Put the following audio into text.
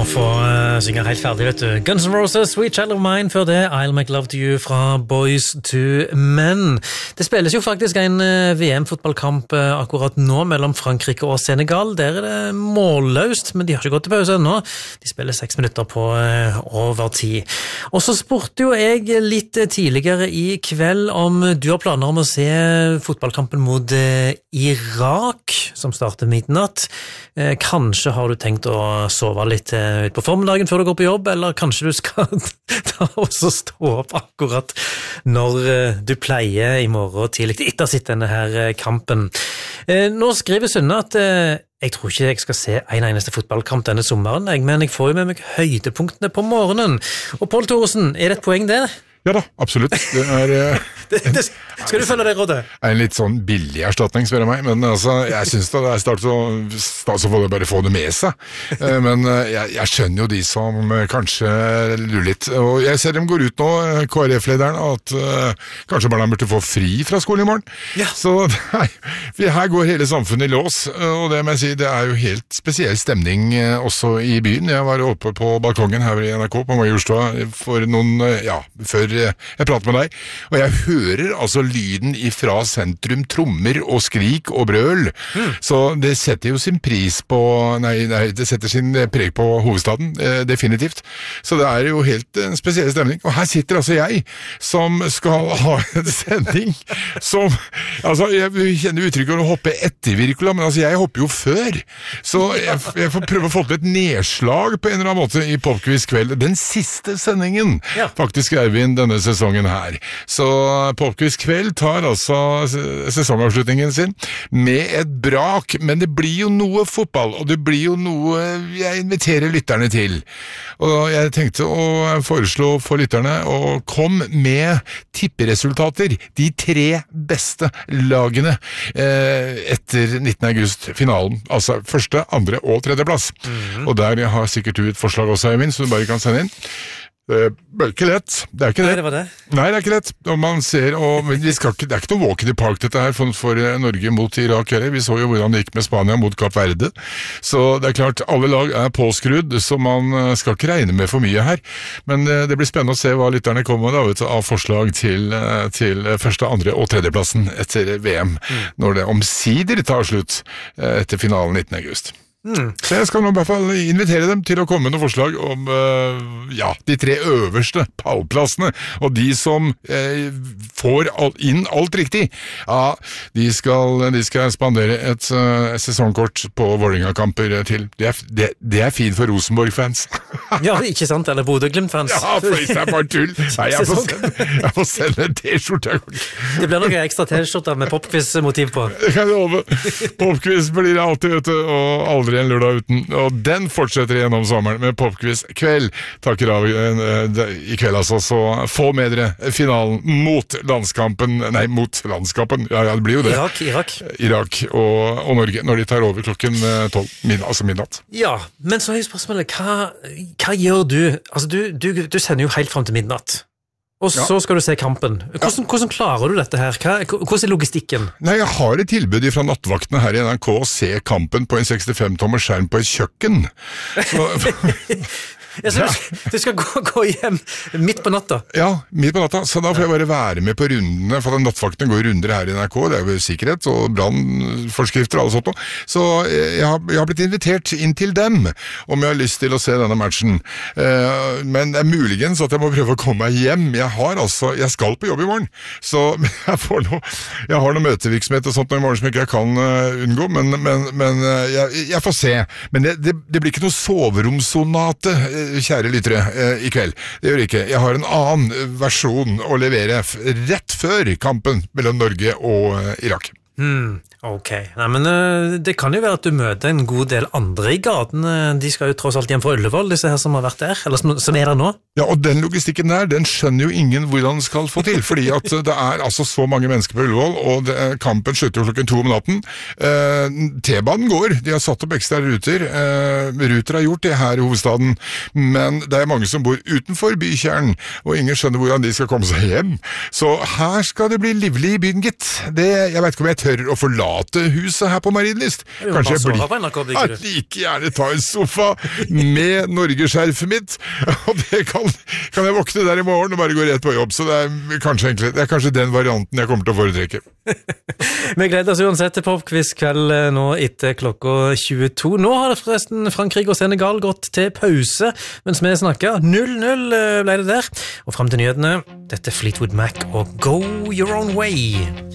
få synge helt ferdig, vet du. Guns N' Roses, Sweet Child of Mine, før det I'll Make Love to You fra Boys to Men. Det spilles jo faktisk en VM-fotballkamp akkurat nå mellom Frankrike og Senegal. Der det målløst, men de har ikke gått til pause ennå. De spiller 6 minutter på overtid. Og så spurte jo jeg litt tidligere i kveld om du har planer om å se fotballkampen mot Irak, som starter midnatt. Kanskje har du tenkt å sove litt ut på formiddagen før du går på jobb, eller kanskje du skal ta og stå opp akkurat når du pleier i morgen tidlig etter å sitte denne her kampen. Nå skriver Sunne at jeg tror ikke jeg skal se en eneste fotballkamp denne sommeren, men jeg får jo med meg høydepunktene på morgenen. Og Pål Thoresen, er det et poeng det? Ja da, absolutt. Skal du følge det rådet? En litt sånn billig erstatning, spør jeg meg, men altså, jeg synes det er stas å bare få det med seg. Men jeg skjønner jo de som kanskje lurer litt, og jeg ser dem går ut nå, KrF-lederen, at kanskje barna burde få fri fra skolen i morgen. Ja. Så nei, her går hele samfunnet i lås, og det må jeg si, det er jo helt spesiell stemning også i byen. Jeg var oppe på balkongen her i NRK på Majorstua for noen, før jeg prater med deg, og jeg hører altså lyden ifra sentrum, trommer og skrik og brøl, så det setter jo sin pris på, det setter sin preg på hovedstaden, definitivt. Så det er jo helt en spesiell stemning, og her sitter altså jeg, som skal ha en sending, som, altså jeg kjenner uttrykket å hoppe etter Wirkola, men altså jeg hopper jo før, så jeg får prøve å få til et nedslag på en eller annen måte i Popquiz kveld, den siste sendingen, faktisk er vi inn denne sesongen her. Så Popquiz kveld tar altså sesongavslutningen sin med et brak, men det blir jo noe fotball, og det blir jo noe jeg inviterer lytterne til. Og jeg tenkte å foreslå for lytterne å komme med tipperesultater, de 3 beste lagene etter 19. august finalen, altså første, andre og tredje plass. Og der har sikkert du et forslag også, Eivind, så du bare kan sende inn. Det er ikke lett. Det er ikke det. Nei, det er ikke lett. Og man ser, men det er ikke noe walk in the park dette her for Norge mot Irak heller. Vi så jo hvordan det gikk med Spania mot Kapp Verde. Så det er klart, alle lag er påskrudd, så man skal ikke regne med for mye her. Men det blir spennende å se hva lytterne kommer med av forslag til første, andre og tredje plassen etter VM, når det omsider tar slutt etter finalen 19. august. Så jeg skal nå i hvert fall invitere dem til å komme med noen forslag om de 3 øverste pallplassene, og de som får inn alt riktig, de skal spandere et sesongkort på Vålerenga-kamper til. Det er fint for Rosenborg-fans. Ja, ikke sant, eller Bodø-Glimt-fans. Ja, for det er bare tull. Nei, jeg får sende en t-skjorte. Det blir noen ekstra t-skjorter med Popquiz-motiv på. Det kan jeg love. Popquiz blir det alltid, vet du, og aldri en lørdag uten, og den fortsetter gjennom sommeren med Popquiz kveld. Takker av i kveld altså, så få med dere finalen mot landskampen, det blir jo det. Irak og Norge, når de tar over klokken 12, altså midnatt. Ja, men så er jo spørsmålet, hva gjør du? Altså, du sender jo helt frem til midnatt. Og så skal du se kampen. Hvordan klarer du dette her? Hvordan er logistikken? Nei, jeg har et tilbud fra nattvaktene her i NRK å se kampen på en 65-tommer skjerm på et kjøkken. Så du skal gå hjem midt på natta? Ja, midt på natta, så da får jeg bare være med på rundene, for nattvaktene går runder her i NRK, det er jo sikkerhet og brannforskrifter og alt sånt. Så jeg har blitt invitert inn til dem, om jeg har lyst til å se denne matchen. Men det er muligens at jeg må prøve å komme meg hjem. Jeg skal på jobb i morgen, så jeg har noe møtevirksomhet og sånt i morgen som jeg ikke kan unngå, men jeg får se. Men det blir ikke noe soveromssonate, kjære lyttere, i kveld. Det gjør ikke. Jeg har en annen versjon å levere rett før kampen mellom Norge og Irak. Ok, nei, men det kan jo være at du møter en god del andre i gaten. De skal jo tross alt hjem fra Ullevål, disse her som har vært der, eller som er der nå. Ja, og den logistikken der, den skjønner jo ingen hvordan den skal få til, fordi at det er altså så mange mennesker på Ullevål, og kampen slutter jo klokken 2 om natten. T-banen går, de har satt opp ekstra ruter. Ruter har gjort det her i hovedstaden, men det er mange som bor utenfor bykjernen, og ingen skjønner hvordan de skal komme seg hjem. Så her skal det bli livlig i byen, gitt. Jeg vet ikke om jeg tør å forlate huset her på Marienlyst. Kanskje jeg like gjerne ta en sofa med Norgeskjerfet mitt, og det kan jeg våkne der i morgen og bare gå rett på jobb, så det er kanskje den varianten jeg kommer til å foretrekke. Vi gleder oss uansett til popquiz-kveld nå etter klokka 22. Nå har det forresten Frankrike og Senegal gått til pause, mens vi snakker 0-0 ble det der. Og frem til nyhetene, dette er Fleetwood Mac og Go Your Own Way.